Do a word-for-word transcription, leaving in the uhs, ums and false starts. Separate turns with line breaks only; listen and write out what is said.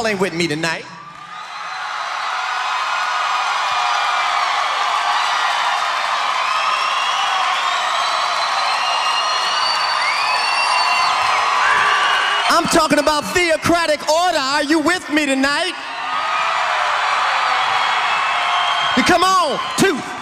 ain't with me tonight. I'm talking about theocratic order. Are you with me tonight? Come on, two.